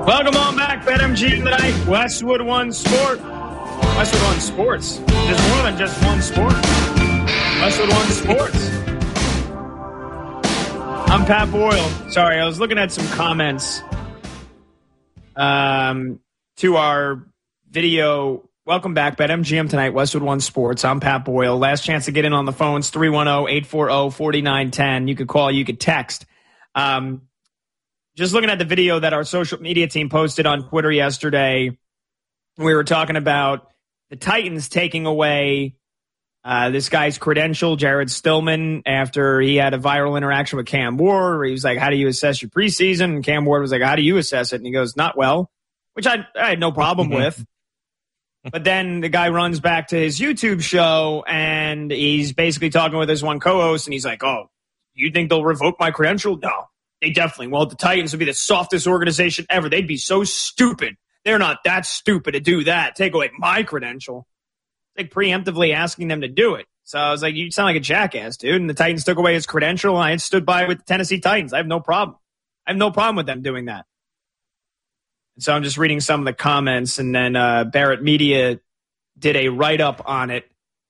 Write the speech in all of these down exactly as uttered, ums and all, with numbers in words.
Welcome on back, BetMGM tonight. Westwood One Sport. Westwood One Sports. There's more than just one sport. Westwood One Sports. I'm Pat Boyle. Sorry, I was looking at some comments um, to our video. Welcome back, BetMGM tonight. Westwood One Sports. I'm Pat Boyle. Last chance to get in on the phones, three one zero, eight four zero, four nine one zero. You could call, you could text. Um, just looking at the video that our social media team posted on Twitter yesterday, we were talking about the Titans taking away uh, this guy's credential, Jared Stillman, after he had a viral interaction with Cam Ward, where he was like, how do you assess your preseason? And Cam Ward was like, how do you assess it? And he goes, not well, which I, I had no problem with. But then the guy runs back to his YouTube show, and he's basically talking with his one co-host, and he's like, oh, you think they'll revoke my credential? No, they definitely won't. The Titans would be the softest organization ever. They'd be so stupid. They're not that stupid to do that. Take away my credential. Like preemptively asking them to do it. So I was like, you sound like a jackass, dude. And the Titans took away his credential, and I stood by with the Tennessee Titans. I have no problem. I have no problem with them doing that. And so I'm just reading some of the comments, and then uh, Barrett Media did a write-up on it,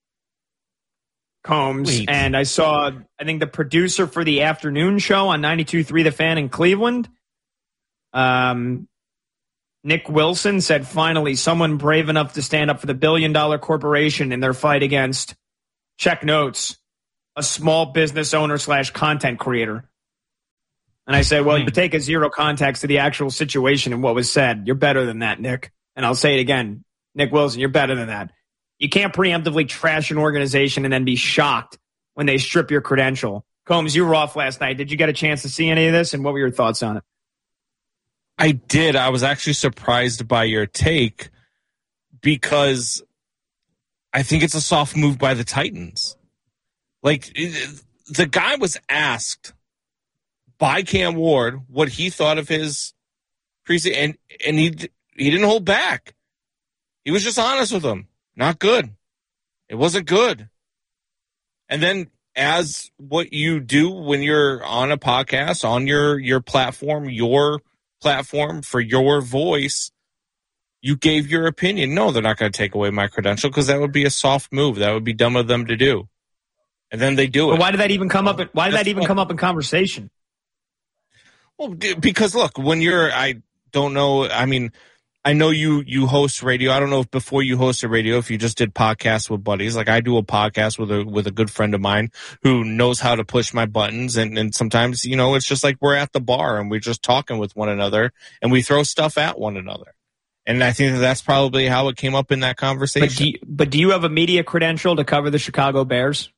Combs, Wait. and I saw, I think the producer for the afternoon show on ninety-two point three The Fan in Cleveland, um, Nick Wilson, said, finally, someone brave enough to stand up for the billion-dollar corporation in their fight against, check notes, a small business owner slash content creator. And I said, well, you take a zero context to the actual situation and what was said. You're better than that, Nick. And I'll say it again. Nick Wilson, you're better than that. You can't preemptively trash an organization and then be shocked when they strip your credential. Combs, you were off last night. Did you get a chance to see any of this? And what were your thoughts on it? I did. I was actually surprised by your take because I think it's a soft move by the Titans. Like, the guy was asked by Cam Ward what he thought of his preseason, and, and he, he didn't hold back. He was just honest with him. Not good. It wasn't good. And then, as what you do when you're on a podcast, on your, your platform, your platform for your voice, you gave your opinion. No, they're not going to take away my credential because that would be a soft move. That would be dumb of them to do. And then they do it. But why did that even come up? In, why did That's that even fun. come up in conversation? Well, because look, when you're, I don't know. I mean, I know you, you host radio. I don't know if before you hosted radio, if you just did podcasts with buddies. Like I do a podcast with a, with a good friend of mine who knows how to push my buttons. And, and sometimes, you know, it's just like we're at the bar and we're just talking with one another and we throw stuff at one another. And I think that that's probably how it came up in that conversation. But do you, but do you have a media credential to cover the Chicago Bears?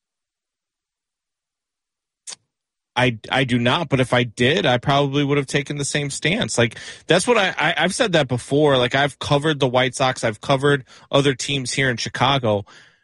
I, I do not, but if I did, I probably would have taken the same stance. Like, that's what I, I, I've said that before. Like, I've covered the White Sox. I've covered other teams here in Chicago.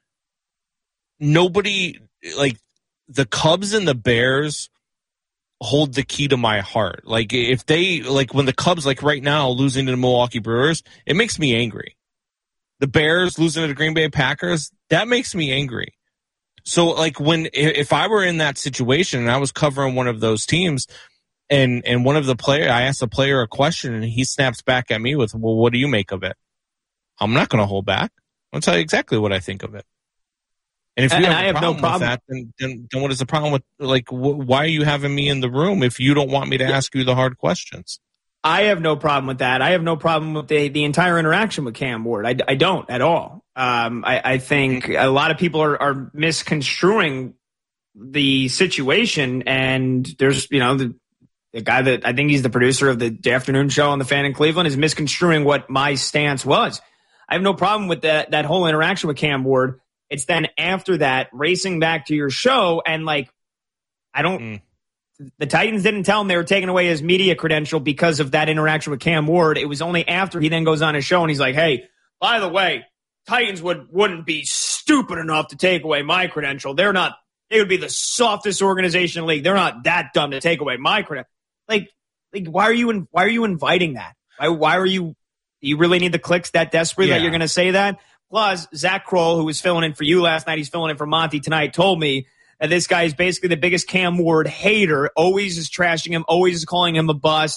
Nobody, like, the Cubs and the Bears hold the key to my heart. Like, if they, like, when the Cubs, like, right now, losing to the Milwaukee Brewers, it makes me angry. The Bears losing to the Green Bay Packers, that makes me angry. So, like, when if I were in that situation and I was covering one of those teams and, and one of the player, I asked the player a question and he snaps back at me with, well, what do you make of it? I'm not going to hold back. I'll tell you exactly what I think of it. And if you and have, I a have problem no problem with that, then, then, then what is the problem with, like, wh- why are you having me in the room if you don't want me to ask you the hard questions? I have no problem with that. I have no problem with the, the entire interaction with Cam Ward. I, I don't at all. Um, I, I think a lot of people are, are misconstruing the situation. And there's, you know, the, the guy that I think he's the producer of the afternoon show on The Fan in Cleveland is misconstruing what my stance was. I have no problem with that, that whole interaction with Cam Ward. It's then after that racing back to your show and like, I don't, mm. The Titans didn't tell him they were taking away his media credential because of that interaction with Cam Ward. It was only after he then goes on his show and he's like, hey, by the way, Titans would, wouldn't be stupid enough to take away my credential. They're not, they would be the softest organization in the league. They're not that dumb to take away my credential. Like, like, why are you, in, why are you inviting that? Why, why are you, do you really need the clicks that desperate yeah. that you're going to say that? Plus, Zach Kroll, who was filling in for you last night, he's filling in for Monty tonight, told me that this guy is basically the biggest Cam Ward hater, always is trashing him, always is calling him a bust.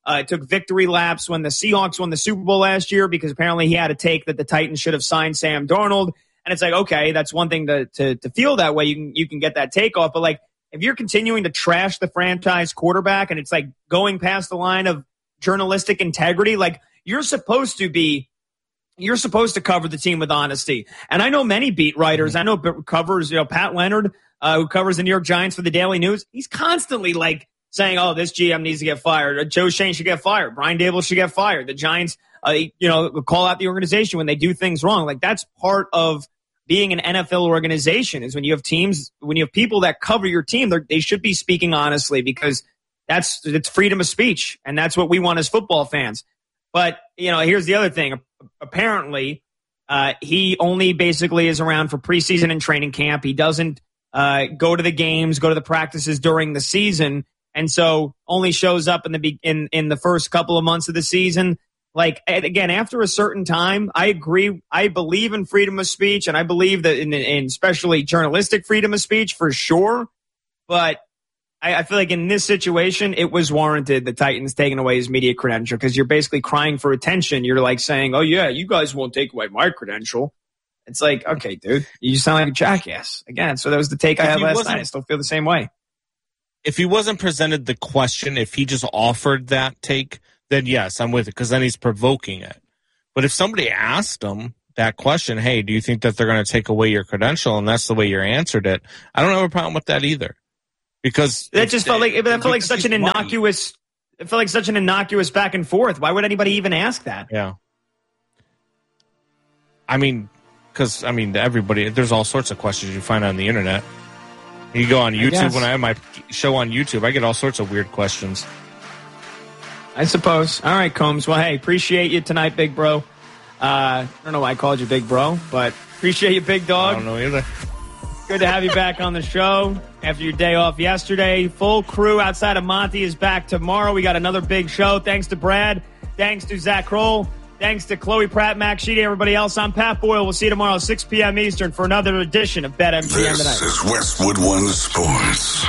Uh, it took victory laps when the Seahawks won the Super Bowl last year because apparently he had a take that the Titans should have signed Sam Darnold. And it's like, okay, that's one thing to, to, to feel that way. You can, you can get that take off. But like, if you're continuing to trash the franchise quarterback and it's like going past the line of journalistic integrity, like you're supposed to be, you're supposed to cover the team with honesty. And I know many beat writers. I know covers, you know, Pat Leonard, uh, who covers the New York Giants for the Daily News. He's constantly like saying, oh, this G M needs to get fired. Or Joe Shane should get fired. Brian Daboll should get fired. The Giants, uh, you know, call out the organization when they do things wrong. Like that's part of being an N F L organization is when you have teams, when you have people that cover your team, they should be speaking honestly because that's, it's freedom of speech. And that's what we want as football fans. But, you know, here's the other thing. Apparently, uh, he only basically is around for preseason and training camp. He doesn't uh, go to the games, go to the practices during the season. And so only shows up in the in, in the first couple of months of the season. Like, again, after a certain time, I agree. I believe in freedom of speech, and I believe that in, in especially journalistic freedom of speech for sure. But I, I feel like in this situation, it was warranted the Titans taking away his media credential because you're basically crying for attention. You're like saying, oh, yeah, you guys won't take away my credential. It's like, okay, dude, you sound like a jackass. Again, so that was the take I had last night. I still feel the same way. If he wasn't presented the question, if he just offered that take, then yes, I'm with it because then he's provoking it. But if somebody asked him that question, hey, do you think that they're going to take away your credential, and that's the way you answered it, I don't have a problem with that either. Because that just felt like it felt like such an innocuous, it felt like such an innocuous back and forth. Why would anybody even ask that? Yeah. I mean, because I mean, everybody, there's all sorts of questions you find on the internet. You go on YouTube. When I have my show on YouTube, I get all sorts of weird questions. I suppose. All right, Combs. Well, hey, appreciate you tonight, big bro. Uh, I don't know why I called you big bro, but appreciate you, big dog. I don't know either. Good to have you back on the show after your day off yesterday. Full crew outside of Monty is back tomorrow. We got another big show. Thanks to Brad. Thanks to Zach Kroll. Thanks to Chloe Pratt, Max Sheedy, everybody else. I'm Pat Boyle. We'll see you tomorrow, six p.m. Eastern, for another edition of BetMGM Tonight. This is Westwood One Sports.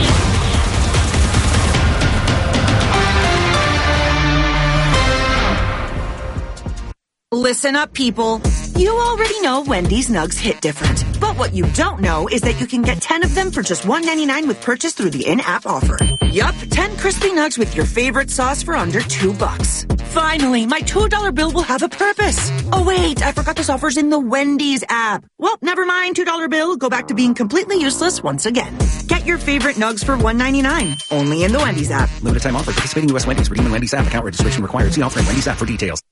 Listen up, people. You already know Wendy's Nugs hit different. But what you don't know is that you can get ten of them for just one ninety-nine with purchase through the in-app offer. Yup, ten crispy nugs with your favorite sauce for under two bucks. Finally, my two dollar bill will have a purpose. Oh, wait, I forgot this offer's in the Wendy's app. Well, never mind, two dollar bill. Go back to being completely useless once again. Get your favorite nugs for one ninety-nine. Only in the Wendy's app. Limited time offer. Participating U S Wendy's. Redeem in Wendy's app. Account registration required. See offer in Wendy's app for details.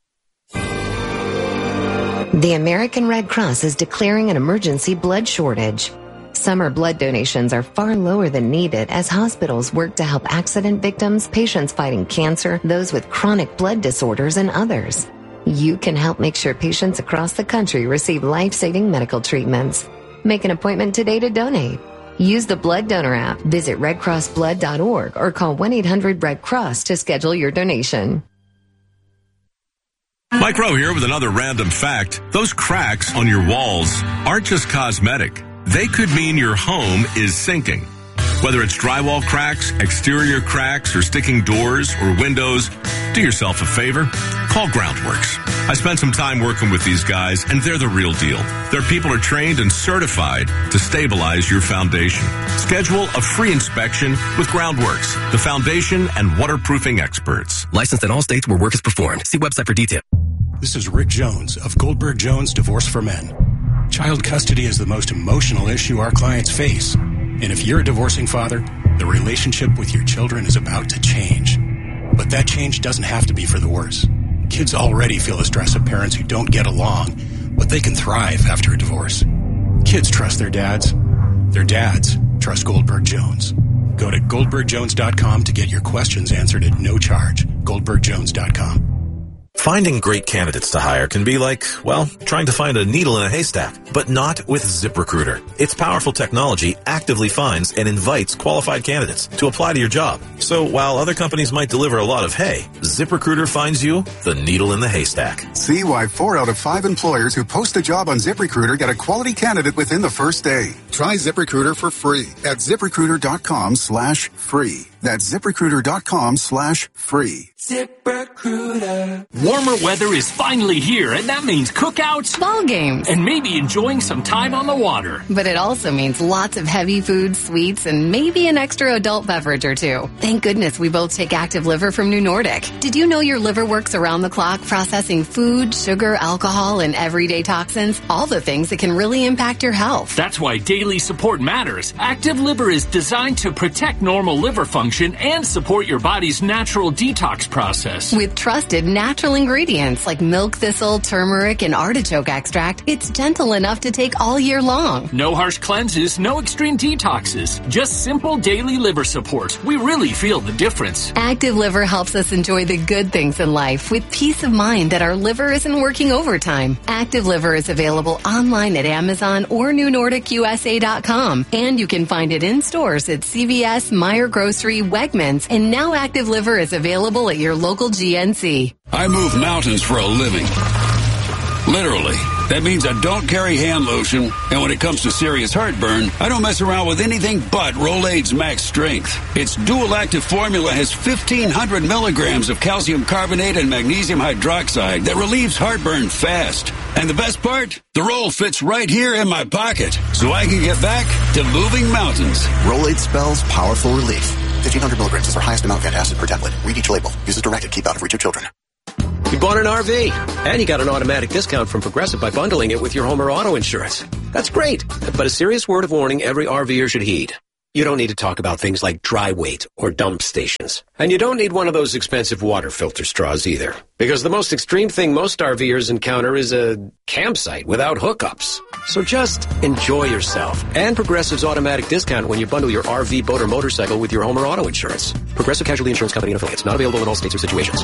The American Red Cross is declaring an emergency blood shortage. Summer blood donations are far lower than needed as hospitals work to help accident victims, patients fighting cancer, those with chronic blood disorders, and others. You can help make sure patients across the country receive life-saving medical treatments. Make an appointment today to donate. Use the Blood Donor app, visit red cross blood dot org, or call one eight hundred red cross to schedule your donation. Mike Rowe here with another random fact. Those cracks on your walls aren't just cosmetic. They could mean your home is sinking. Whether it's drywall cracks, exterior cracks, or sticking doors or windows, do yourself a favor. Call Groundworks. I spent some time working with these guys, and they're the real deal. Their people are trained and certified to stabilize your foundation. Schedule a free inspection with Groundworks, the foundation and waterproofing experts. Licensed in all states where work is performed. See website for details. This is Rick Jones of Goldberg Jones Divorce for Men. Child custody is the most emotional issue our clients face. And if you're a divorcing father, the relationship with your children is about to change. But that change doesn't have to be for the worse. Kids already feel the stress of parents who don't get along, but they can thrive after a divorce. Kids trust their dads. Their dads trust Goldberg Jones. Go to goldberg jones dot com to get your questions answered at no charge. goldberg jones dot com. Finding great candidates to hire can be like, well, trying to find a needle in a haystack, but not with ZipRecruiter. Its powerful technology actively finds and invites qualified candidates to apply to your job. So while other companies might deliver a lot of hay, ZipRecruiter finds you the needle in the haystack. See why four out of five employers who post a job on ZipRecruiter get a quality candidate within the first day. Try ZipRecruiter for free at ZipRecruiter.com slash free. That's ZipRecruiter.com slash free. ZipRecruiter. Warmer weather is finally here, and that means cookouts, ball games, and maybe enjoying some time on the water. But it also means lots of heavy food, sweets, and maybe an extra adult beverage or two. Thank goodness we both take Active Liver from New Nordic. Did you know your liver works around the clock processing food, sugar, alcohol, and everyday toxins? All the things that can really impact your health. That's why daily support matters. Active Liver is designed to protect normal liver function and support your body's natural detox process. With trusted natural ingredients like milk thistle, turmeric, and artichoke extract, it's gentle enough to take all year long. No harsh cleanses, no extreme detoxes, just simple daily liver support. We really feel the difference. Active Liver helps us enjoy the good things in life with peace of mind that our liver isn't working overtime. Active Liver is available online at Amazon or New Nordic U S A dot com, and you can find it in stores at C V S, Meijer Grocery, Wegmans, and now Active Liver is available at your local G N C. I move mountains for a living. Literally. That means I don't carry hand lotion, and when it comes to serious heartburn, I don't mess around with anything but Rolaids Max Strength. Its dual-active formula has fifteen hundred milligrams of calcium carbonate and magnesium hydroxide that relieves heartburn fast. And the best part? The roll fits right here in my pocket, so I can get back to moving mountains. Rolaids spells powerful relief. fifteen hundred milligrams is our highest amount of antacid per tablet. Read each label. Use as directed. Keep out of reach of children. You bought an R V, and you got an automatic discount from Progressive by bundling it with your home or auto insurance. That's great, but a serious word of warning every RVer should heed. You don't need to talk about things like dry weight or dump stations. And you don't need one of those expensive water filter straws either. Because the most extreme thing most RVers encounter is a campsite without hookups. So just enjoy yourself and Progressive's automatic discount when you bundle your R V, boat, or motorcycle with your home or auto insurance. Progressive Casualty Insurance Company and affiliates. Not available in all states or situations.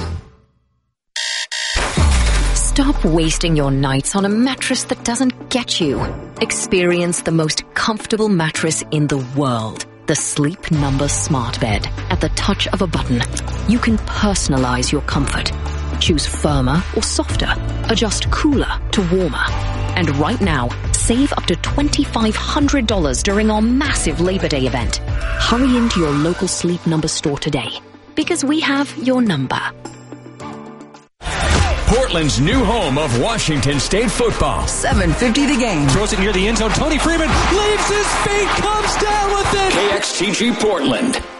Stop wasting your nights on a mattress that doesn't get you. Experience the most comfortable mattress in the world. The Sleep Number Smart Bed. At the touch of a button, you can personalize your comfort. Choose firmer or softer. Adjust cooler to warmer. And right now, save up to two thousand five hundred dollars during our massive Labor Day event. Hurry into your local Sleep Number store today, because we have your number. Portland's new home of Washington State football. seven fifty the game. Throws it near the end zone. Tony Freeman leaves his feet, comes down with it. K X T G Portland.